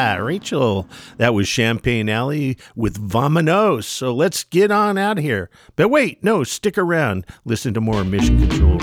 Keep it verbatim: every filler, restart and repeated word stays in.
Yeah, Rachel. That was Champagne Alley with Vamonos. So let's get on out of here. But wait, no, stick around. Listen to more Mission Control